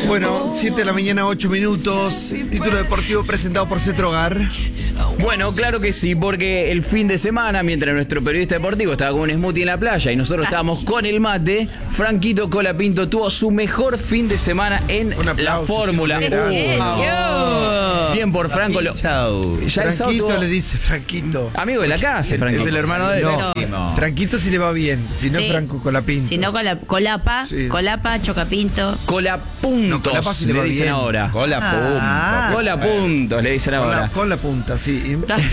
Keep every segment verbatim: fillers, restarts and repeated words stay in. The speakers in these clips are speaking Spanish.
Bueno, siete de la mañana, ocho minutos. Título deportivo presentado por Cetrogar. Bueno, claro que sí, porque el fin de semana, mientras nuestro periodista deportivo estaba con un smoothie en la playa y nosotros estábamos con el mate, Franquito Colapinto tuvo su mejor fin de semana en la Fórmula uno. Bien por Franco. Lo, Chau. ya el sábado Franquito tuvo- le dice Franquito. amigo de la casa, Franquito. Es el hermano de él. No, No. Franquito si le va bien, si no Sí. Franco Colapinto. Si no, cola- colapa, Sí. colapa, chocapinto. Colapuntos, No, Colapa sí le le va dicen bien. ahora. Hola, Ah. Colapuntos, le dicen Con la, ahora. con la punta, sí.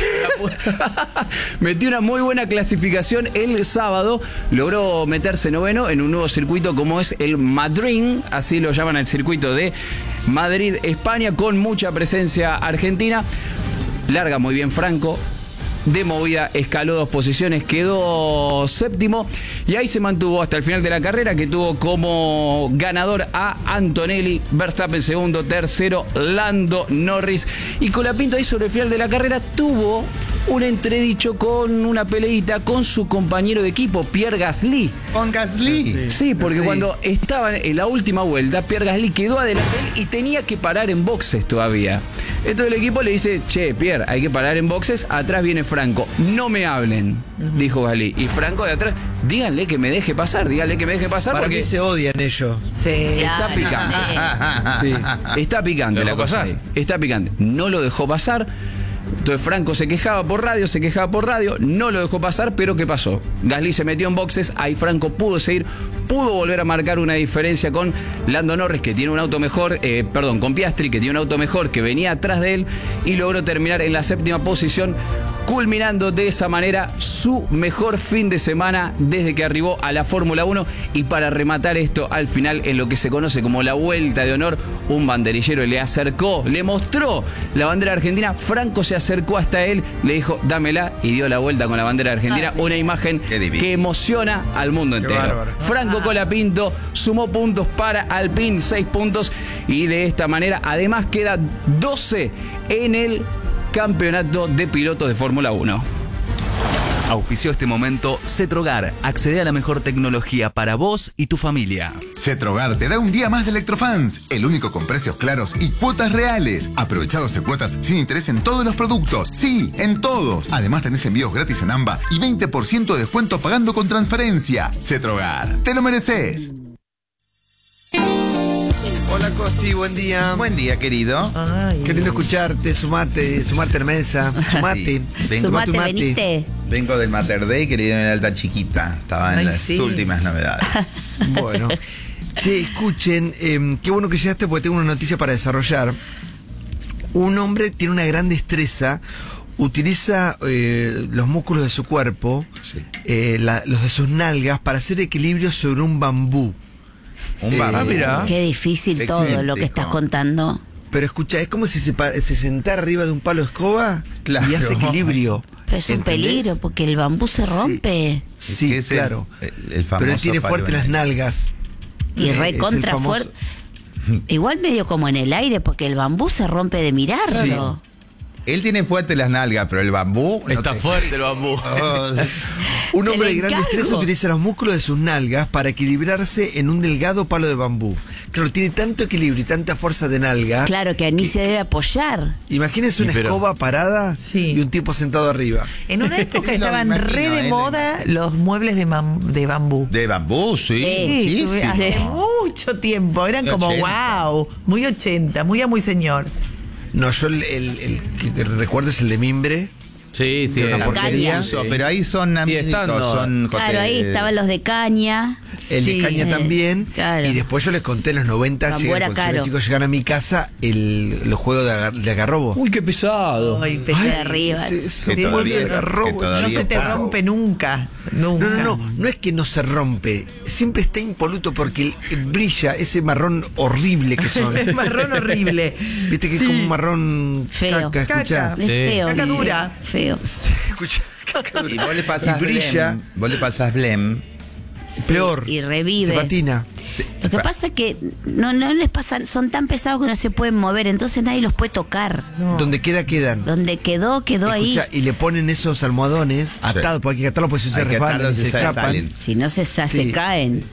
Metió una muy buena clasificación el sábado, logró meterse noveno en un nuevo circuito como es el Madrid, así lo llaman al circuito de Madrid, España, con mucha presencia argentina. Larga muy bien Franco, de movida escaló dos posiciones, quedó séptimo y ahí se mantuvo hasta el final de la carrera, que tuvo como ganador a Antonelli, Verstappen segundo, tercero Lando Norris, y Colapinto ahí sobre el final de la carrera tuvo un entredicho con una peleita con su compañero de equipo, Pierre Gasly. Con Gasly. Sí, porque Sí. cuando estaba en la última vuelta, Pierre Gasly quedó adelante de él y tenía que parar en boxes todavía. Entonces el equipo le dice, che, Pierre, hay que parar en boxes, atrás viene Franco. No me hablen, dijo Gasly. Y Franco de atrás, díganle que me deje pasar, díganle que me deje pasar Para porque mí se odian ellos. Sí. está picante. Sí. Está picante ¿Lo la dejó cosa pasar? ahí. Está picante. No lo dejó pasar. Entonces Franco se quejaba por radio, se quejaba por radio, no lo dejó pasar, pero ¿qué pasó? Gasly se metió en boxes, ahí Franco pudo seguir, pudo volver a marcar una diferencia con Lando Norris, que tiene un auto mejor, eh, perdón, con Piastri, que tiene un auto mejor, que venía atrás de él, y logró terminar en la séptima posición, culminando de esa manera su mejor fin de semana desde que arribó a la Fórmula uno. Y para rematar esto, al final, en lo que se conoce como la vuelta de honor, un banderillero le acercó, le mostró la bandera argentina. Franco se acercó hasta él, le dijo, dámela, y dio la vuelta con la bandera argentina. Una imagen Qué divino. que emociona al mundo entero. bárbaro. Franco Colapinto sumó puntos para Alpine, seis puntos, y de esta manera además queda doce en el campeonato de pilotos de Fórmula uno. Auspició este momento Cetrogar. Accede a la mejor tecnología para vos y tu familia. Cetrogar te da un día más de Electrofans, el único con precios claros y cuotas reales. Aprovecha doce cuotas sin interés en todos los productos. Sí, en todos. Además tenés envíos gratis en AMBA y veinte por ciento de descuento pagando con transferencia. Cetrogar, te lo mereces. Hola Costi, buen día. Buen día, querido. Qué lindo escucharte, sumate, sumate a la mesa, sumate. Sí. Vengo, Sumate, tu mate. veniste. vengo del Mater Day, que le dieron el alta chiquita. Estaba en Ay, las sí. últimas novedades. Bueno. Che, escuchen, eh, qué bueno que llegaste porque tengo una noticia para desarrollar. Un hombre tiene una gran destreza, utiliza eh, los músculos de su cuerpo, Sí. eh, la- los de sus nalgas, para hacer equilibrio sobre un bambú. Un Eh, bambú. ah, mira. Qué difícil todo lo que Excéntrico. estás contando. Pero escucha, es como si se, pa- se sentara arriba de un palo de escoba Claro. y hace equilibrio. Pero es un ¿Entendés? peligro porque el bambú se rompe. Sí, Que es el- claro. el- el famoso Pero él tiene palo fuerte en las el- nalgas. Y Eh, es re el contra famoso- fuerte. Igual medio como en el aire porque el bambú se rompe de mirarlo. Él tiene fuerte las nalgas, pero el bambú. no Está te- fuerte el bambú. Oh, Un Te hombre lo de gran encargo. destreza utiliza los músculos de sus nalgas para equilibrarse en un delgado palo de bambú. Claro, tiene tanto equilibrio y tanta fuerza de nalga. Claro que ni se debe apoyar. Imagínense una Sí, pero- escoba parada Sí. y un tipo sentado arriba. En una época Lo estaban imagino, re de él. moda los muebles de, mam- de bambú. de bambú, sí. Sí, sí, sí. Hace mucho tiempo. Eran De como, ochenta. wow, muy ochenta, muy a muy señor. No, yo el, el- el que recuerdo es el de mimbre. Sí, sí. Una La porquería. caña. Eso, pero ahí son amiguitos, estando- son Claro, ahí cote- estaban los de caña. El Sí, de caña eh, también. claro. Y después yo les conté en los noventa, Bambú llegan, era cuando yo era caro. chico, llegan a mi casa el, los juegos de, agar- de agarrobo. Uy, qué pesado. Ay, Ay, pesado. de arriba. ese- ese Que juego todavía- de agarrobo, que todavía No se te está. rompe nunca. Nunca. No, no, no, no es que no se rompe, siempre está impoluto porque el- brilla ese marrón horrible que son. Es marrón horrible. Viste que Sí. es como un marrón Feo. caca, escuchá. Caca. Es feo. Caca dura. Feo. Sí, escucha, caca dura. Y vos le pasás Y brilla, blem. Vos le pasás blem. Sí, peor. Y revive. Se patina. Sí. Lo que pasa es que no, no les pasan, son tan pesados que no se pueden mover, entonces nadie los puede tocar. Donde queda, quedan. Donde quedó, quedó Escucha, ahí. y le ponen esos almohados atados, porque hay que atarlos porque si se Hay que resbalan y atarlos y se se escapan. salen. Si no se, sa- Sí. se caen.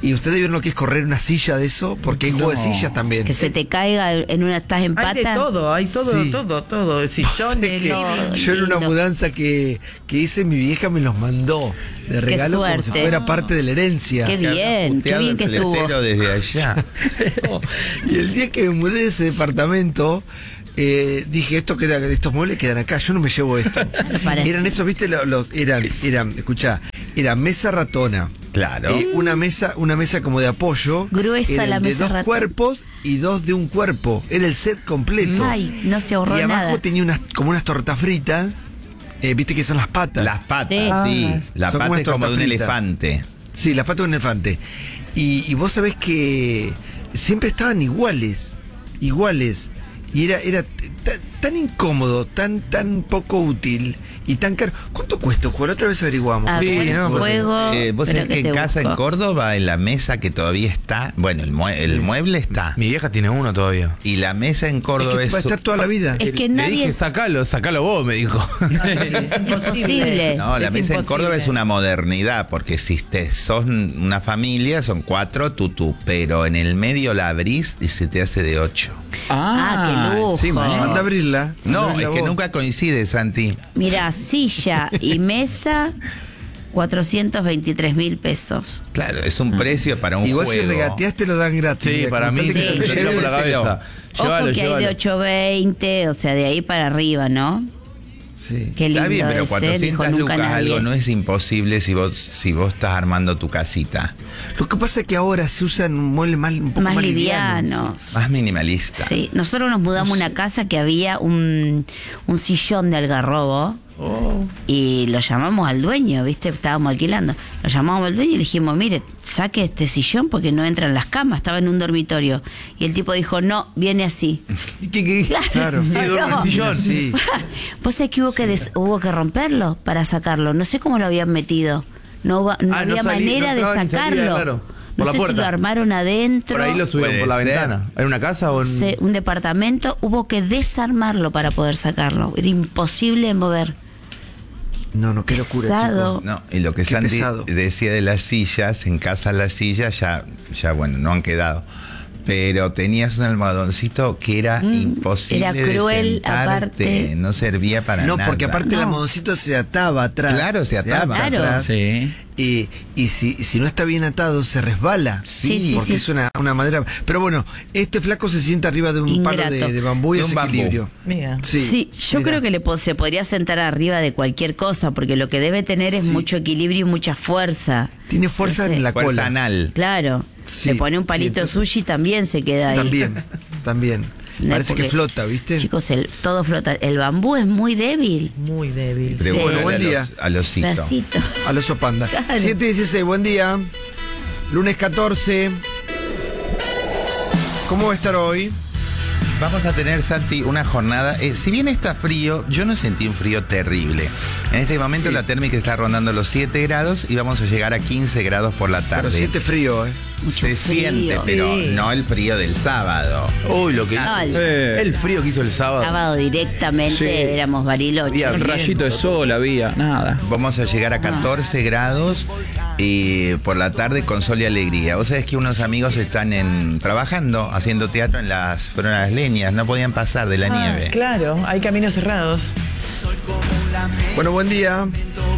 ¿Y ustedes vieron lo que es correr una silla de eso? Porque hay juego de sillas también. Que se te caiga en una, estás en pata. Hay de todo, hay todo, Sí. todo, todo. ¿Sabés Sillones, que no. yo en una lindo. mudanza que, que hice, mi vieja me los mandó de regalo como si suerte. fuera parte de la herencia. Qué bien, qué Puteado bien el que estuvo. fletero desde allá. Y el día que me mudé de ese departamento, eh, dije, esto queda, estos muebles quedan acá, yo no me llevo esto. Parece. Eran esos, viste, los, los- eran, eran, escuchá, era mesa ratona. Claro. Eh, una mesa, una mesa como de apoyo. Gruesa Eran la de mesa dos ratona. cuerpos y dos de un cuerpo. Era el set completo. Ay, no se ahorró y abajo nada. tenía unas, como unas tortas fritas. Eh, viste que son las patas. Las patas, Sí. sí. Ah, La son pata como es como de un torta frita. elefante. Sí, las patas de un elefante. Y, y vos sabés que siempre estaban iguales, iguales. Y era, era t- t- tan incómodo, tan, tan poco útil y tan caro. ¿Cuánto cuesta un juego? La otra vez averiguamos. A Sí, ver, no, porque- juego. Eh, Vos pero sabés que en te casa en busco. Córdoba, en la mesa que todavía está, bueno, el, mue- el mueble está. Mi vieja tiene uno todavía. Y la mesa en Es Córdoba que es... va a estar toda la vida. Es que Le nadie. dije, sacalo, sacalo vos, me dijo. Es imposible. No, la Es mesa en imposible. Córdoba es una modernidad, porque si te, son una familia, son cuatro tutú, pero en el medio la abrís y se te hace de ocho. Ah, qué lujo. sí, maestro. Anda a abrirla. Anda a No, abrirla es que vos. nunca coincide, Santi. Mira, silla y mesa, cuatrocientos veintitrés mil pesos. Claro, es un precio para un Igual juego. si regateas te lo dan gratis. Sí, Mira, para mí contate sí, que te me lo tiro por la lléveselo. cabeza. Llévalo, Ojo que hay de llévalo. ochocientos veinte, o sea, de ahí para arriba, ¿no? Sí. Qué lindo Está bien, pero ese, cuatrocientas dijo nunca lucas nadie. algo no es imposible si vos si vos estás armando tu casita. Lo que pasa es que ahora se usan muebles más, un poco Más más, livianos. Más minimalista. Sí, nosotros nos mudamos a una casa que había un, un sillón de algarrobo y lo llamamos al dueño, ¿viste? Estábamos alquilando. Lo llamamos al dueño y le dijimos, mire, saque este sillón porque no entran las camas, estaba en un dormitorio. Y el tipo dijo, no, viene así. ¿Qué, qué? Claro. Y duerme en el No. sillón. Sí. Vos sabés que hubo, que des- hubo que romperlo para sacarlo. No sé cómo lo habían metido. No, hubo- no Ah, no había salí- manera no de entraba ni sacarlo. salida, claro. Por No la sé si puerta. lo armaron adentro. Por ahí lo subieron Puede por la ser. ventana. ¿En una casa o en...? Se- un departamento, hubo que desarmarlo para poder sacarlo. Era imposible de mover. No, no, qué locura, Pesado. chicos. No, y lo que Qué Santi pesado. decía de las sillas, en casa las sillas ya, ya bueno, no han quedado. Pero tenías un almohadoncito que era imposible era cruel, de sentarte, aparte. no servía para No, nada. porque aparte el No. almohadoncito se ataba atrás. Claro, se ataba. ata Claro. atrás. Sí. Y, y si, si no está bien atado, se resbala. Sí, sí, porque sí. es una, una madera. Pero bueno, este flaco se sienta arriba de un palo de, Ingrato. de bambú y De es un bambú. equilibrio. Mira. Sí, yo mira. creo que le po- se podría sentar arriba de cualquier cosa, porque lo que debe tener es Sí. mucho equilibrio y mucha fuerza. Tiene fuerza Entonces, en la Fuerza cola. anal. Claro. Sí, Le pone un sí, palito entonces- sushi también se queda ahí. También, también. No, Parece que porque, flota, ¿viste? Chicos, el, todo flota. El bambú es muy débil. Muy débil. Pregúntale buen a día. los- a los hitos. Pedacito. Al oso panda. Claro. siete dieciséis, buen día. Lunes catorce. ¿Cómo va a estar hoy? Vamos a tener, Santi, una jornada. eh, si bien está frío, yo no sentí un frío terrible. En este momento la térmica está rondando los siete grados y vamos a llegar a quince grados por la Pero tarde. siente frío, ¿eh? Se frío. siente, pero Sí. no el frío del sábado. Uy, lo que No, hizo. el- El frío que hizo el sábado. Sábado directamente Sí. éramos Bariloche. Había Un rayito de sol había, nada. Vamos a llegar a catorce grados y por la tarde con sol y alegría. Vos sabés que unos amigos están en, trabajando, haciendo teatro en las, fueron a las leñas, no podían pasar de la Ah, nieve. claro, hay caminos cerrados. Bueno, buen día.